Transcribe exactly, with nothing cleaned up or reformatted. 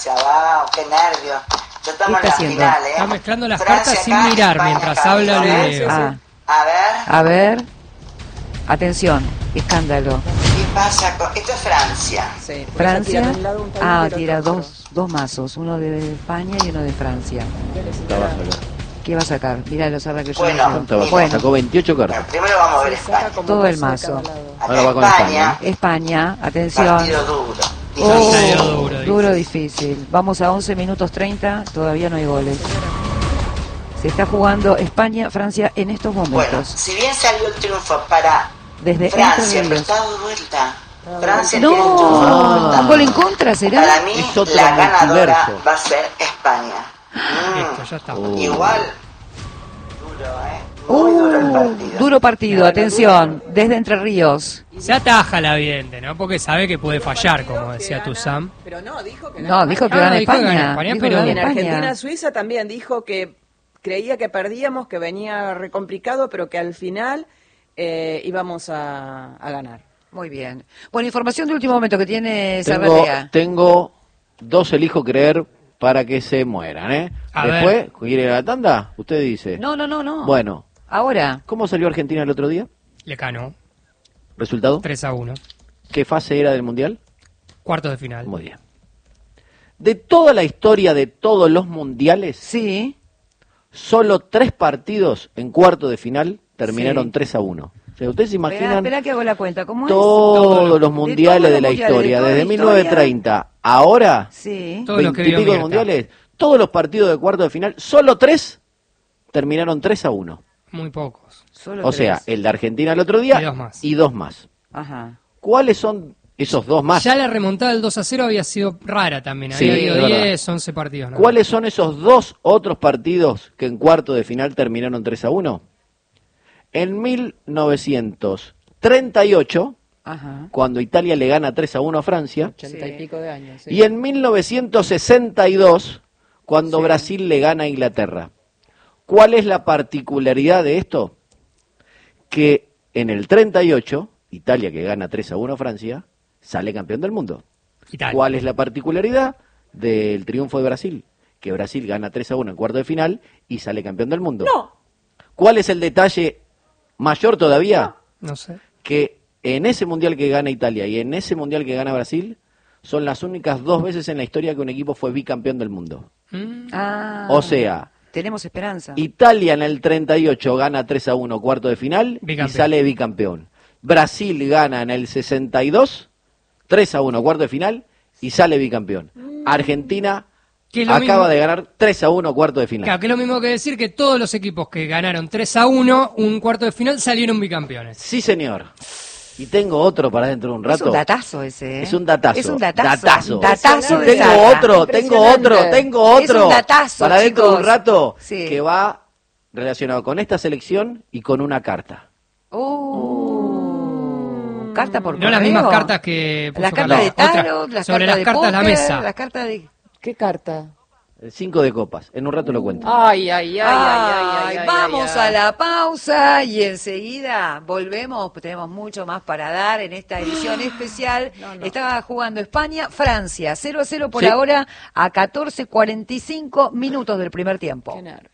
Wow, qué nervio. Ya estamos en la final, ¿eh? Está mezclando las Francia cartas sin acá, mirar España mientras acá. habla el ¿Eh? video. Ah, A ver, a ver. Atención, escándalo. ¿qué pasa con...? Esto es Francia. Sí, porque Francia. ella tira de un lado un tabique Ah, del tira otro. dos, dos mazos, uno de España y uno de Francia. Dale, señora. La va a sacar. ¿Qué va a sacar? Mirá, lo sabe que yo Bueno, no ¿Cuánta va a sacar? Bueno, Sacó veintiocho Bueno, cartas. primero vamos a ver Se saca España. como Todo el doce de mazo. cada lado. Acá Ahora va con España, España, atención. partido duro. Oh, Salió duro, duro, difícil. Vamos a once minutos treinta, todavía no hay goles. Se está jugando España, Francia en estos Bueno, momentos. si bien salió el triunfo para Desde Francia, Entre pero Ríos. está dado vuelta. Francia tiene el No, triunfo dado vuelta. un gol en contra será. Para mí, Es otro la ganadora multiverso. va a ser España. Mm, Listo, ya está. Oh. Igual, duro, ¿eh? Muy duro el Uh, partido. duro partido, atención, desde Entre Ríos. Se ataja la vidente, ¿no? Porque sabe que puede fallar, como decía Que tu gana- Sam. Pero no, dijo que No, gana dijo que Ah, gana dijo que España. gana España, Dijo que pero- gana en España. Argentina-Suiza también dijo que creía que perdíamos, que venía re complicado, pero que al final eh, íbamos a, a ganar. Muy bien. Bueno, información de último momento que tiene Tengo, Zarratea. tengo dos elijo creer para que se mueran, ¿eh? A Después, ¿quiere ir a la tanda? Usted dice. No, no, no, no. Bueno, Ahora, ¿cómo salió Argentina el otro día? Le ganó ¿Resultado? tres a uno. ¿Qué fase era del Mundial? Cuartos de final. Muy bien. De toda la historia de todos los mundiales, sí. solo tres partidos en cuarto de final terminaron Sí. tres a uno. O sea, ustedes se Espera, imaginan espera que hago la cuenta. ¿Cómo es? todos los De mundiales todos de, los la mundiales, historia, de toda desde la mil novecientos treinta ahora, Sí. Todo lo que vio veintipico de Mirta. mundiales, todos los partidos de cuarto de final, solo tres terminaron tres a uno. Muy pocos. Solo O tres. sea, el de Argentina el otro día Y dos más. y dos más. Ajá. ¿Cuáles son esos dos más? Ya la remontada del dos a cero había sido rara también. Sí, Había habido es verdad. diez, once partidos. ¿no? ¿Cuáles son esos dos otros partidos que en cuarto de final terminaron tres a uno? En mil novecientos treinta y ocho, Ajá. cuando Italia le gana tres a uno a Francia, Ochenta Sí. y pico de años. sí. y en mil novecientos sesenta y dos, cuando Sí. Brasil le gana a Inglaterra. ¿Cuál es la particularidad de esto? Que en el treinta y ocho, Italia que gana tres a uno a Francia, sale campeón del mundo. Italia. ¿Cuál es la particularidad del triunfo de Brasil? Que Brasil gana tres a uno en cuarto de final y sale campeón del mundo. No. ¿Cuál es el detalle mayor todavía? No sé. Que en ese mundial que gana Italia y en ese mundial que gana Brasil, son las únicas dos veces en la historia que un equipo fue bicampeón del mundo. Mm. Ah. O sea, Tenemos esperanza. Italia en el treinta y ocho gana tres a uno cuarto de final Bicampeón. y sale bicampeón. Brasil gana en el sesenta y dos tres a uno cuarto de final y sale bicampeón. Argentina Que es lo acaba mismo- de ganar tres a uno cuarto de final. Claro, que es lo mismo que decir que todos los equipos que ganaron tres a uno, un cuarto de final, salieron bicampeones. Sí, señor. Y tengo otro para dentro de un Es rato. un datazo ese, ¿eh? Es un datazo. Es un datazo. Datazo. Un datazo Y de tengo Zarra. otro, tengo Impresionante. otro, tengo Es otro. un datazo, para dentro de un chicos. rato Sí. que va relacionado con esta selección y con una carta. Uh, carta por No las correo. mismas cartas que puso Las cartas de Carlos. Otra. tarot, las Sobre cartas las de cartas de la póker, mesa. las cartas de... ¿Qué carta? El cinco de copas. En un rato lo cuento. Ay, ay, ay, ay, ay, ay, ay, vamos ay, ay. a la pausa y enseguida volvemos. Tenemos mucho más para dar en esta edición especial. No, no. Estaba jugando España, Francia, cero a cero por Sí. ahora a catorce cuarenta y cinco minutos del primer tiempo. Qué nervio.